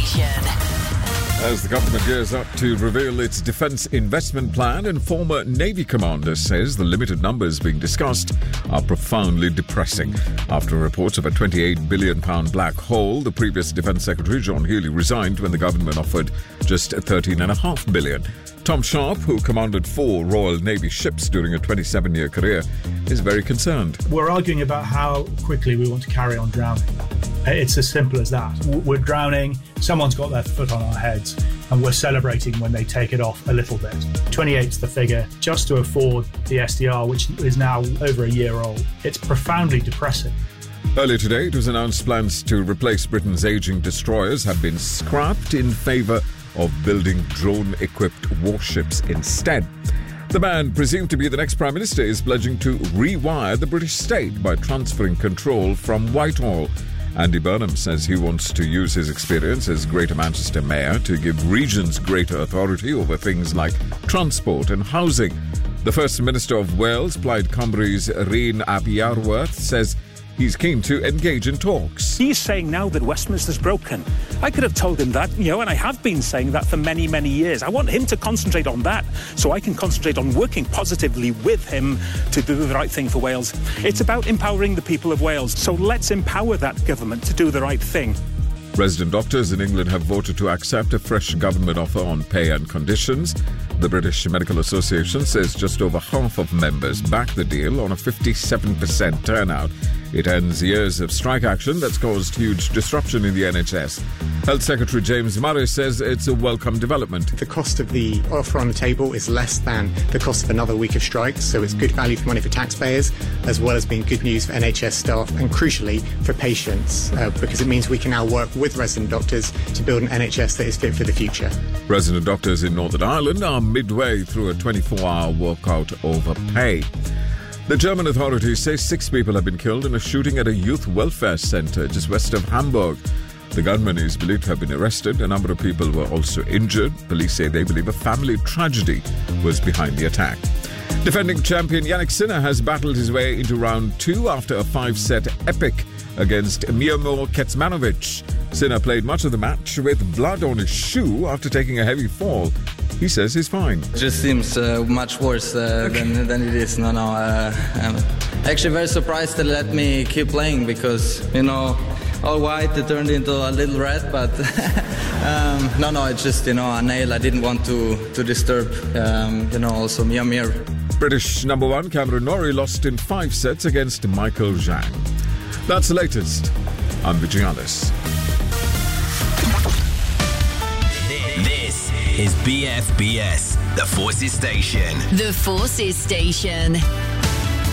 Station. As the government gears up to reveal its defence investment plan, and former Navy commander says the limited numbers being discussed are profoundly depressing. After reports of a £28 billion black hole, the previous Defence Secretary John Healey resigned when the government offered just $13.5 billion. Tom Sharp, who commanded 4 Royal Navy ships during a 27-year career, is very concerned. We're arguing about how quickly we want to carry on drowning. It's as simple as that. We're drowning, someone's got their foot on our heads, and we're celebrating when they take it off a little bit. 28's the figure, just to afford the SDR, which is now over a year old. It's profoundly depressing. Earlier today, it was announced plans to replace Britain's ageing destroyers have been scrapped in favour of building drone-equipped warships instead. The man, presumed to be the next Prime Minister, is pledging to rewire the British state by transferring control from Whitehall. Andy Burnham says he wants to use his experience as Greater Manchester Mayor to give regions greater authority over things like transport and housing. The First Minister of Wales, Plaid Cymru's Rhyn ap Iorwerth, says he's keen to engage in talks. He's saying now that Westminster's broken. I could have told him that, and I have been saying that for many, many years. I want him to concentrate on that so I can concentrate on working positively with him to do the right thing for Wales. It's about empowering the people of Wales, so let's empower that government to do the right thing. Resident doctors in England have voted to accept a fresh government offer on pay and conditions. The British Medical Association says just over half of members back the deal on a 57% turnout. It ends years of strike action that's caused huge disruption in the NHS. Health Secretary James Murray says it's a welcome development. The cost of the offer on the table is less than the cost of another week of strikes, so it's good value for money for taxpayers, as well as being good news for NHS staff and, crucially, for patients, because it means we can now work with resident doctors to build an NHS that is fit for the future. Resident doctors in Northern Ireland are midway through a 24-hour walkout over pay. The German authorities say 6 people have been killed in a shooting at a youth welfare centre just west of Hamburg. The gunman is believed to have been arrested. A number of people were also injured. Police say they believe a family tragedy was behind the attack. Defending champion Yannick Sinner has battled his way into round 2 after a 5-set epic against Miomir Kecmanovic. Sinner played much of the match with blood on his shoe after taking a heavy fall. He says he's fine. It just seems much worse than it is. I'm actually very surprised they let me keep playing because, all white, it turned into a little red, but it's just, a nail. I didn't want to disturb, also Miomir. British number 1 Cameron Norrie lost in 5 sets against Michael Zhang. That's the latest. I'm Vijay Alice. This is BFBS, the Forces Station. The Forces Station.